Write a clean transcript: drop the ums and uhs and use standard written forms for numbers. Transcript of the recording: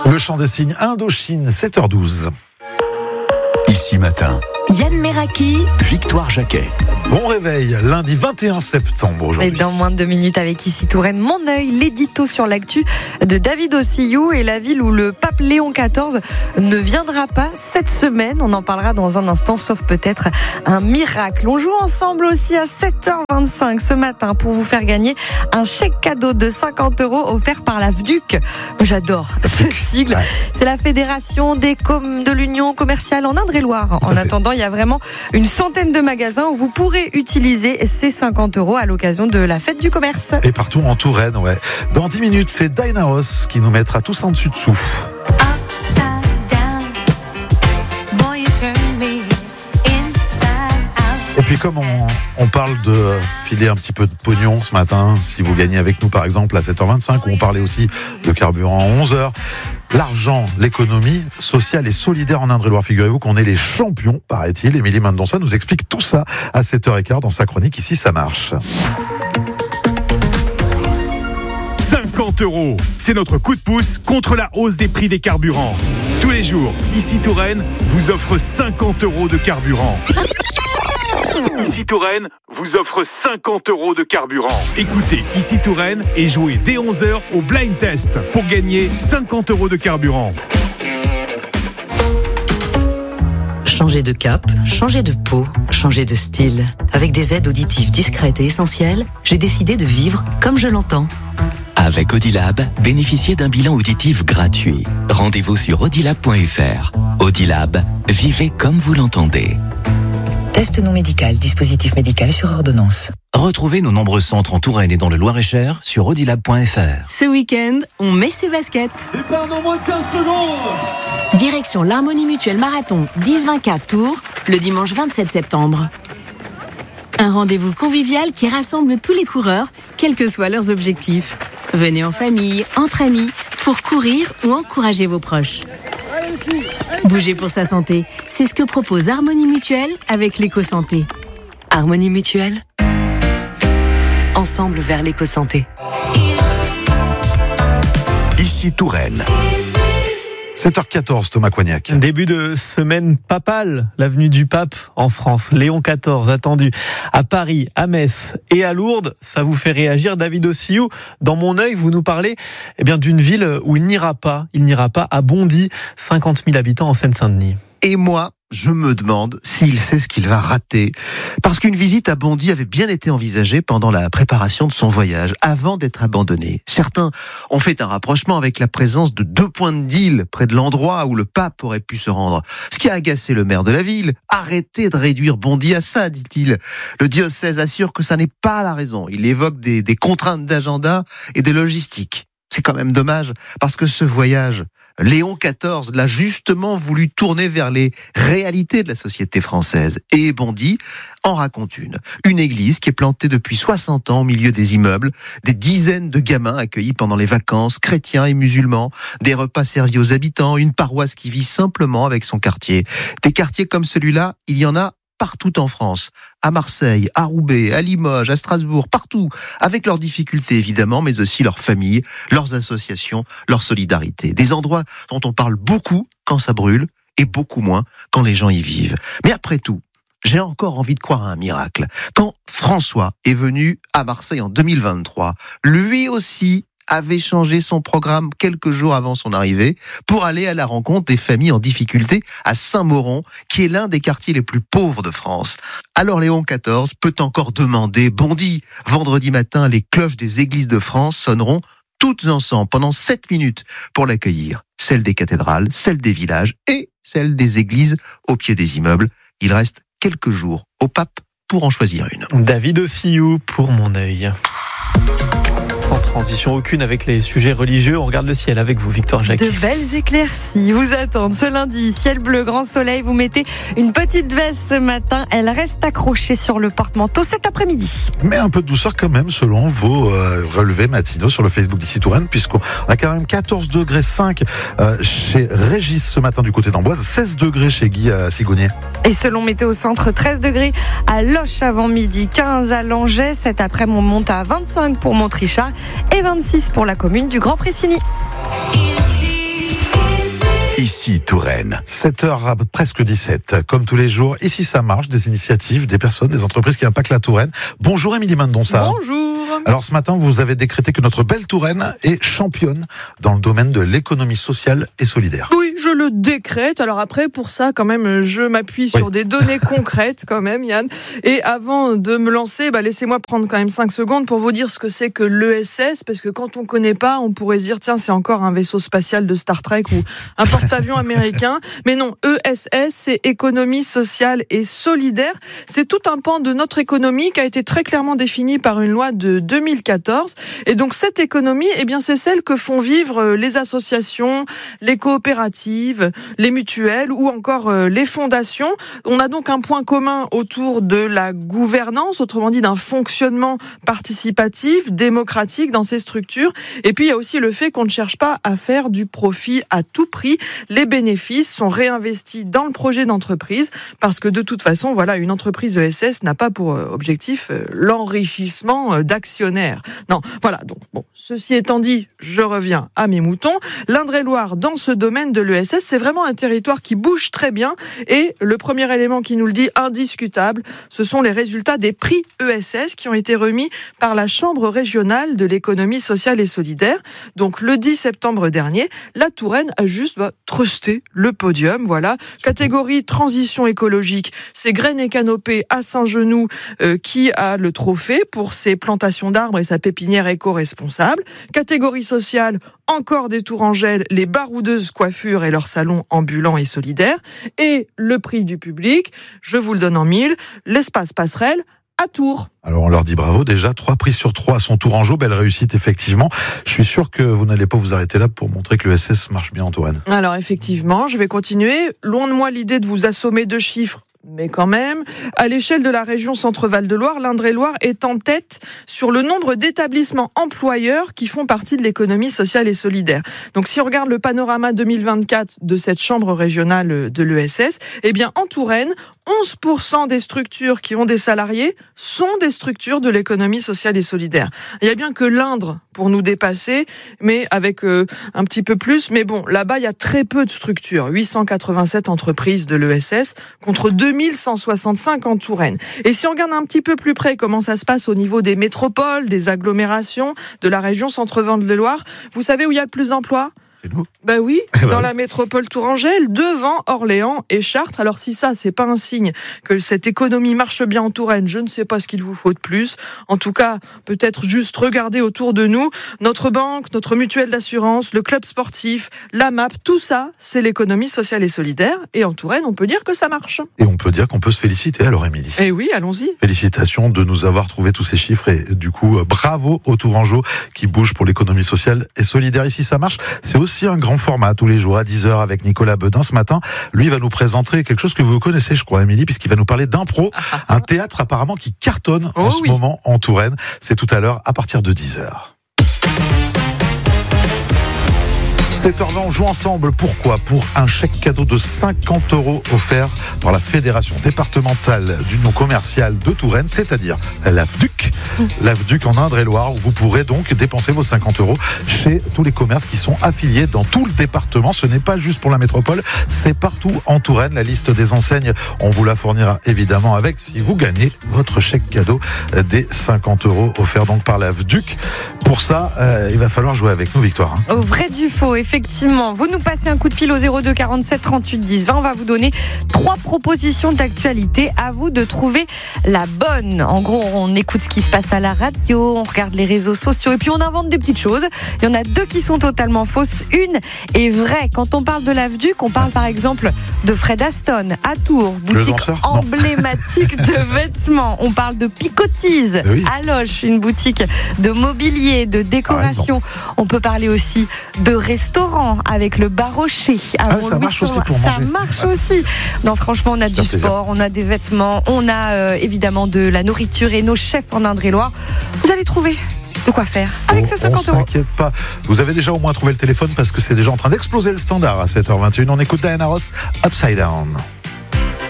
Le chant des signes Indochine, 7h12. Ici matin, Yann Meraki, Victoire Jacquet. Bon réveil, lundi 21 septembre aujourd'hui. Et dans moins de 2 minutes avec Ici Touraine, mon œil, l'édito sur l'actu de David Ossiyou et la ville où le pape Léon XIV ne viendra pas cette semaine. On en parlera dans un instant, sauf peut-être un miracle. On joue ensemble aussi à 7h25 ce matin pour vous faire gagner un chèque cadeau de 50 € offert par la FDUC. J'adore ce sigle. Ouais. C'est la Fédération de l'Union commerciale en Indre-et-Loire. En attendant, il y a vraiment une centaine de magasins où vous pourrez utiliser ces 50 € à l'occasion de la fête du commerce. Et partout en Touraine, ouais. Dans 10 minutes, c'est Dinah Ross qui nous mettra tous en dessus-dessous. Et puis comme on parle de filer un petit peu de pognon ce matin, si vous gagnez avec nous par exemple à 7h25, où on parlait aussi de carburant à 11h, l'argent, l'économie sociale et solidaire en Indre-et-Loire, figurez-vous qu'on est les champions, paraît-il. Émilie Mendonça nous explique tout ça à 7h15 dans sa chronique Ici ça marche. 50 €, c'est notre coup de pouce contre la hausse des prix des carburants. Tous les jours, Ici Touraine vous offre 50 € de carburant. Ici Touraine vous offre 50 € de carburant. Écoutez Ici Touraine et jouez dès 11h au blind test pour gagner 50 € de carburant. Changer de cap, changer de peau, changer de style. Avec des aides auditives discrètes et essentielles, j'ai décidé de vivre comme je l'entends. Avec Audilab, bénéficiez d'un bilan auditif gratuit. Rendez-vous sur audilab.fr. Audilab, vivez comme vous l'entendez. Test non médical, dispositif médical sur ordonnance. Retrouvez nos nombreux centres en Touraine et dans le Loir-et-Cher sur audilab.fr. Ce week-end, on met ses baskets. Départ dans moins de 15 secondes. Direction l'Harmonie Mutuelle Marathon 10-24 Tours, le dimanche 27 septembre. Un rendez-vous convivial qui rassemble tous les coureurs, quels que soient leurs objectifs. Venez en famille, entre amis, pour courir ou encourager vos proches. Bouger pour sa santé, c'est ce que propose Harmonie Mutuelle avec l'éco-santé. Harmonie Mutuelle. Ensemble vers l'éco-santé. Ici Touraine. 7h14, Thomas Coignac. Début de semaine papale, l'avenue du Pape en France. Léon XIV attendu à Paris, à Metz et à Lourdes. Ça vous fait réagir, David Ossiyou. Dans mon œil, vous nous parlez d'une ville où il n'ira pas. Il n'ira pas à Bondy, 50 000 habitants en Seine-Saint-Denis. Et moi, je me demande s'il sait ce qu'il va rater. Parce qu'une visite à Bondy avait bien été envisagée pendant la préparation de son voyage, avant d'être abandonnée. Certains ont fait un rapprochement avec la présence de 2 points de deal près de l'endroit où le pape aurait pu se rendre. Ce qui a agacé le maire de la ville. Arrêtez de réduire Bondy à ça, dit-il. Le diocèse assure que ça n'est pas la raison. Il évoque des contraintes d'agenda et de logistique. C'est quand même dommage, parce que ce voyage, Léon XIV l'a justement voulu tourner vers les réalités de la société française. Et Bondy en raconte une. Une église qui est plantée depuis 60 ans au milieu des immeubles, des dizaines de gamins accueillis pendant les vacances, chrétiens et musulmans, des repas servis aux habitants, une paroisse qui vit simplement avec son quartier. Des quartiers comme celui-là, il y en a partout en France, à Marseille, à Roubaix, à Limoges, à Strasbourg, partout, avec leurs difficultés évidemment, mais aussi leurs familles, leurs associations, leur solidarité. Des endroits dont on parle beaucoup quand ça brûle, et beaucoup moins quand les gens y vivent. Mais après tout, j'ai encore envie de croire à un miracle. Quand François est venu à Marseille en 2023, lui aussi avait changé son programme quelques jours avant son arrivée pour aller à la rencontre des familles en difficulté à Saint-Mauron, qui est l'un des quartiers les plus pauvres de France. Alors Léon XIV peut encore demander Bondy. Vendredi matin, les cloches des églises de France sonneront toutes ensemble pendant 7 minutes pour l'accueillir. Celle des cathédrales, celle des villages et celle des églises au pied des immeubles. Il reste quelques jours au pape pour en choisir une. David Ossiyou pour mon œil. Sans transition aucune avec les sujets religieux, on regarde le ciel avec vous, Victoire Jacquet. De belles éclaircies vous attendent ce lundi. Ciel bleu, grand soleil. Vous mettez une petite veste ce matin. Elle reste accrochée sur le porte-manteau cet après-midi. Mais un peu de douceur quand même, selon vos relevés matinaux sur le Facebook d'Ici Touraine, puisqu'on a quand même 14,5 degrés chez Régis ce matin du côté d'Amboise, 16 degrés chez Guy à Sigonier. Et selon Météo Centre, 13 degrés à Loches avant midi, 15 à Langeais. Cet après-midi, on monte à 25 pour Montrichard et 26 pour la commune du Grand Pressigny. Ici Touraine. 7h à presque 17. Comme tous les jours, ici ça marche, des initiatives, des personnes, des entreprises qui impactent la Touraine. Bonjour Émilie Mendonça. Bonjour. Alors ce matin, vous avez décrété que notre belle Touraine est championne dans le domaine de l'économie sociale et solidaire. Oui, je le décrète. Alors après, pour ça, quand même, je m'appuie sur des données concrètes, quand même, Yann. Et avant de me lancer, laissez-moi prendre quand même 5 secondes pour vous dire ce que c'est que l'ESS, parce que quand on ne connaît pas, on pourrait se dire, tiens, c'est encore un vaisseau spatial de Star Trek ou un porte-avions américain. Mais non, ESS, c'est économie sociale et solidaire. C'est tout un pan de notre économie qui a été très clairement défini par une loi de 2014. Et donc cette économie, c'est celle que font vivre les associations, les coopératives, les mutuelles ou encore les fondations. On a donc un point commun autour de la gouvernance, autrement dit d'un fonctionnement participatif, démocratique dans ces structures. Et puis il y a aussi le fait qu'on ne cherche pas à faire du profit à tout prix. Les bénéfices sont réinvestis dans le projet d'entreprise parce que de toute façon, une entreprise ESS n'a pas pour objectif l'enrichissement d'actionnaires. Non, donc ceci étant dit, je reviens à mes moutons. L'Indre-et-Loire, dans ce domaine de l'ESS, c'est vraiment un territoire qui bouge très bien et le premier élément qui nous le dit indiscutable, ce sont les résultats des prix ESS qui ont été remis par la Chambre régionale de l'économie sociale et solidaire. Donc le 10 septembre dernier, la Touraine a juste trusté le podium. Catégorie transition écologique, c'est Graines et Canopée à Saint-Genoux qui a le trophée pour ses plantations d'arbres et sa pépinière éco-responsable. Catégorie sociale, encore des Tourangelles, les baroudeuses coiffures et leurs salons ambulants et solidaires. Et le prix du public, je vous le donne en mille, l'espace passerelle à Tours. Alors on leur dit bravo, déjà 3 prix sur 3 à son Tourangeau, belle réussite effectivement. Je suis sûr que vous n'allez pas vous arrêter là pour montrer que le SS marche bien en Touraine. Alors effectivement, je vais continuer. Loin de moi l'idée de vous assommer de chiffres, mais quand même, à l'échelle de la région Centre-Val de Loire, l'Indre-et-Loire est en tête sur le nombre d'établissements employeurs qui font partie de l'économie sociale et solidaire. Donc si on regarde le panorama 2024 de cette chambre régionale de l'ESS, en Touraine, 11% des structures qui ont des salariés sont des structures de l'économie sociale et solidaire. Il y a bien que l'Indre pour nous dépasser, mais avec un petit peu plus. Mais là-bas, il y a très peu de structures. 887 entreprises de l'ESS contre 2165 en Touraine. Et si on regarde un petit peu plus près comment ça se passe au niveau des métropoles, des agglomérations de la région Centre-Val de Loire, vous savez où il y a le plus d'emplois ? Oui, dans la métropole tourangelle, devant Orléans et Chartres. Alors si ça, c'est pas un signe que cette économie marche bien en Touraine, je ne sais pas ce qu'il vous faut de plus. En tout cas, peut-être juste regarder autour de nous. Notre banque, notre mutuelle d'assurance, le club sportif, la MAP, tout ça, c'est l'économie sociale et solidaire. Et en Touraine, on peut dire que ça marche. Et on peut dire qu'on peut se féliciter alors, Émilie. Eh oui, allons-y. Félicitations de nous avoir trouvé tous ces chiffres et du coup, bravo aux Tourangeaux qui bougent pour l'économie sociale et solidaire. Ici, ça marche. C'est aussi un grand format tous les jours à 10h avec Nicolas Bedin. Ce matin, lui va nous présenter quelque chose que vous connaissez, je crois, Émilie, puisqu'il va nous parler d'impro, un théâtre apparemment qui cartonne en ce moment en Touraine. C'est tout à l'heure à partir de 10h. 7h20, on joue ensemble. Pourquoi ? Pour un chèque cadeau de 50 € offert par la Fédération départementale d'union commerciale de Touraine, c'est-à-dire l'AFDUC. L'AFDUC en Indre-et-Loire, où vous pourrez donc dépenser vos 50 € chez tous les commerces qui sont affiliés dans tout le département. Ce n'est pas juste pour la métropole, c'est partout en Touraine. La liste des enseignes, on vous la fournira évidemment avec si vous gagnez votre chèque cadeau des 50 € offert donc par l'AFDUC. Pour ça, il va falloir jouer avec nous, Victoire. Au vrai du faux, effectivement. Vous nous passez un coup de fil au 02 47 38 10 20. On va vous donner 3 propositions d'actualité. À vous de trouver la bonne. En gros, on écoute ce qui se passe à la radio, on regarde les réseaux sociaux et puis on invente des petites choses. Il y en a 2 qui sont totalement fausses. Une est vraie. Quand on parle de l'AFDUC, on parle par exemple de Fred Aston à Tours, boutique emblématique de vêtements. On parle de Picotise à Loches, une boutique de mobilier, de décoration. On peut parler aussi de restaurant avec le Bar Rocher à ça marche aussi pour manger. Ça marche aussi. Non, franchement, on a du sport, on a des vêtements, on a évidemment de la nourriture et nos chefs en Indre-et-Loire. Vous allez trouver de quoi faire avec ces 50 €. On s'inquiète pas. Vous avez déjà au moins trouvé le téléphone parce que c'est déjà en train d'exploser le standard à 7h21. On écoute Diana Ross, Upside Down.